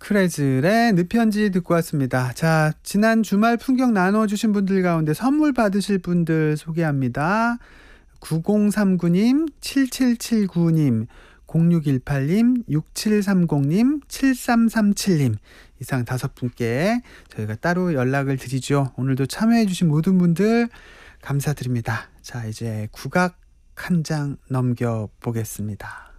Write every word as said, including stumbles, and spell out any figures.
크레즐의 늪편지 듣고 왔습니다. 자, 지난 주말 풍경 나눠주신 분들 가운데 선물 받으실 분들 소개합니다. 구공삼구 님, 칠칠칠구 님, 공육일팔 님, 육칠삼공 님, 칠삼삼칠 님 이상 다섯 분께 저희가 따로 연락을 드리죠. 오늘도 참여해주신 모든 분들 감사드립니다. 자, 이제 국악 한 장 넘겨보겠습니다.